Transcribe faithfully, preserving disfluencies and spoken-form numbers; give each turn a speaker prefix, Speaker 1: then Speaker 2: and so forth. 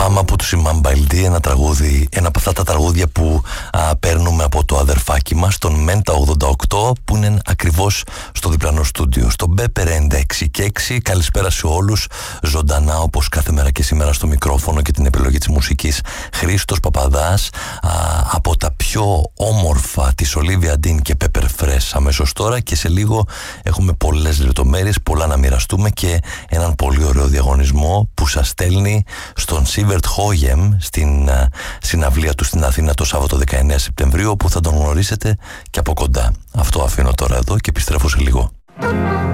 Speaker 1: Μάμα από τους Imambaldi, ένα τραγούδι, ένα από αυτά τα τραγούδια που α, παίρνουμε από το αδερφάκι μας, τον Μέντα ογδόντα οκτώ, που είναι ακριβώς στο διπλανό στούντιο, στο Μπ ενενήντα έξι και έξι. Καλησπέρα σε όλους, ζωντανά όπως κάθε μέρα και σήμερα στο μικρόφωνο και την επιλογή της μουσικής, Χρήστος Παπαδάς, α, από τα πιο όμορφα της Olivia Dean και Pepper Fresh αμέσως τώρα, και σε λίγο έχουμε πολλές λεπτομέρειες, πολλά να μοιραστούμε και έναν πολύ ωραίο διαγωνισμό που σας στέλνει στον Σίβερτ Χόγεμ στην uh, συναυλία του στην Αθήνα το Σάββατο δεκαεννέα Σεπτεμβρίου, όπου θα τον γνωρίσετε και από κοντά. Αυτό αφήνω τώρα εδώ και επιστρέφω σε λίγο.